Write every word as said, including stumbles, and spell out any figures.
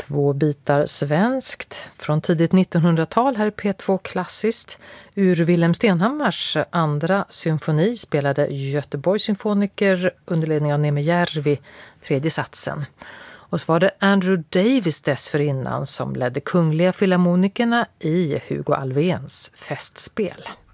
Två bitar svenskt från tidigt nittonhundratal, här är P två klassiskt. Ur Wilhelm Stenhammars andra symfoni spelade Göteborgs symfoniker under ledning av Neme Järvi tredje satsen. Och så var det Andrew Davis dessförinnan som ledde Kungliga Filharmonikerna i Hugo Alfvéns festspel.